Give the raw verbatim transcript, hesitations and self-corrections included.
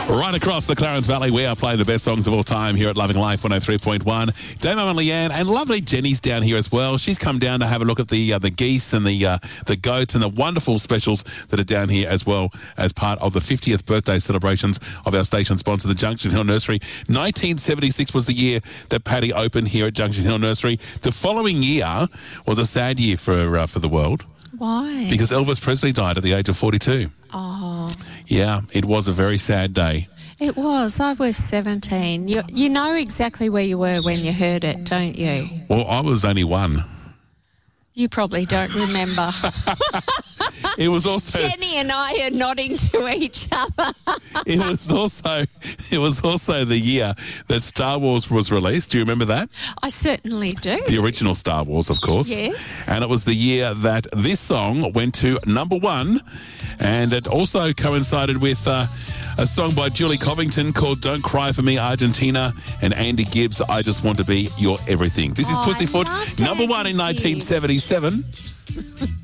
Right across the Clarence Valley, we are playing the best songs of all time here at Loving Life one oh three point one. Damo and Leanne and lovely Jenny's down here as well. She's come down to have a look at the uh, the geese and the uh, the goats and the wonderful specials that are down here as well as part of the fiftieth birthday celebrations of our station sponsor, the Junction Hill Nursery. nineteen seventy-six was the year that Paddy opened here at Junction Hill Nursery. The following year was a sad year for uh, for the world. Why? Because Elvis Presley died at the age of forty-two. Oh. Yeah, it was a very sad day. It was. I was seventeen. You, you know exactly where you were when you heard it, don't you? Well, I was only one. You probably don't remember. It was also Jenny and I are nodding to each other. it was also it was also the year that Star Wars was released. Do you remember that? I certainly do. The original Star Wars, of course. Yes. And it was the year that this song went to number one, and it also coincided with uh, a song by Julie Covington called "Don't Cry for Me, Argentina," and Andy Gibbs, "I Just Want to Be Your Everything." This is Oh, I Pussyfoot, loved number Andy one in nineteen seventy-seven.